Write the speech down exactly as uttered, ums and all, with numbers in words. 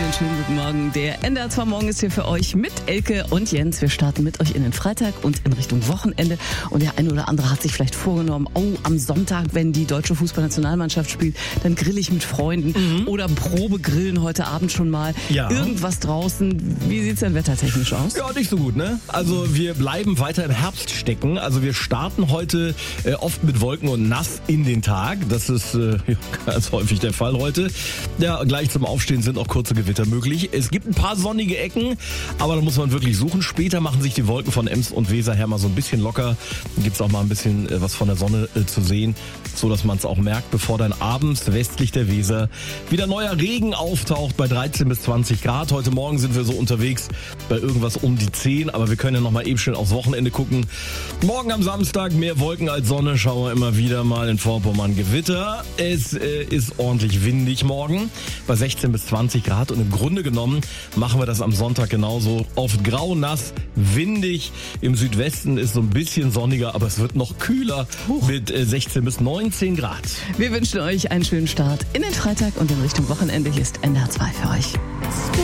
Einen schönen guten Morgen. Der N D R zwei Morgen ist hier für euch mit Elke und Jens. Wir starten mit euch in den Freitag und in Richtung Wochenende. Und der eine oder andere hat sich vielleicht vorgenommen, oh, am Sonntag, wenn die deutsche Fußballnationalmannschaft spielt, dann grill ich mit Freunden mhm. oder Probegrillen heute Abend schon mal. Ja. Irgendwas draußen. Wie sieht's denn wettertechnisch aus? Ja, nicht so gut, ne? Also wir bleiben weiter im Herbst stecken. Also wir starten heute äh, oft mit Wolken und nass in den Tag. Das ist äh, ganz häufig der Fall heute. Ja, gleich zum Aufstehen sind auch kurze Gewitter möglich. Es gibt ein paar sonnige Ecken, aber da muss man wirklich suchen. Später machen sich die Wolken von Ems und Weser her mal so ein bisschen locker. Dann gibt's auch mal ein bisschen äh, was von der Sonne äh, zu sehen, so dass man es auch merkt, bevor dann abends westlich der Weser wieder neuer Regen auftaucht bei dreizehn bis zwanzig Grad. Heute Morgen sind wir so unterwegs bei irgendwas um die zehn, aber wir können ja noch mal eben schnell aufs Wochenende gucken. Morgen am Samstag mehr Wolken als Sonne, schauen wir immer wieder mal in Vorpommern Gewitter. Es äh, ist ordentlich windig morgen bei sechzehn bis zwanzig Grad und im Grunde genommen machen wir das am Sonntag genauso. Oft grau, nass, windig. Im Südwesten ist so ein bisschen sonniger, aber es wird noch kühler Huch. mit äh, sechzehn bis neunzehn Grad. Wir wünschen euch einen schönen Start in den Freitag und in Richtung Wochenende. Hier ist N D R zwei für euch.